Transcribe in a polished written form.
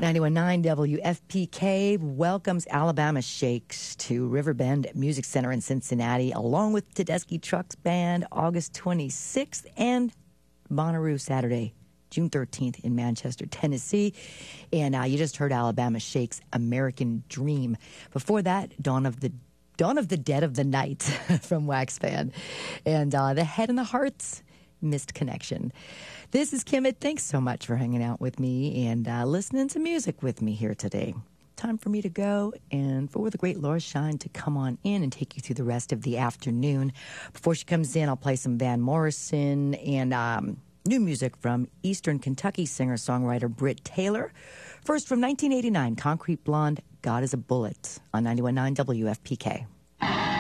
91.9 WFPK welcomes Alabama Shakes to Riverbend Music Center in Cincinnati, along with Tedeschi Trucks Band, August 26th, and Bonnaroo Saturday, June 13th in Manchester, Tennessee. And you just heard Alabama Shakes' American Dream. Before that, Dawn of the Dead of the Night from Wax Band. And The Head and the Hearts, Missed Connection. This is Kimmett. Thanks so much for hanging out with me and listening to music with me here today. Time for me to go and for the great Laura Shine to come on in and take you through the rest of the afternoon. Before she comes in, I'll play some Van Morrison and new music from Eastern Kentucky singer-songwriter Britt Taylor. First, from 1989, Concrete Blonde, God is a Bullet on 91.9 WFPK.